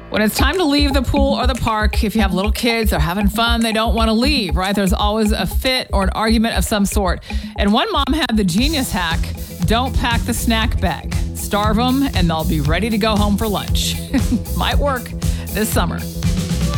When it's time to leave the pool or the park, if you have little kids, they're having fun, they don't want to leave, right? There's always a fit or an argument of some sort. And one mom had the genius hack: don't pack the snack bag. Starve them and they'll be ready to go home for lunch. Might work this summer.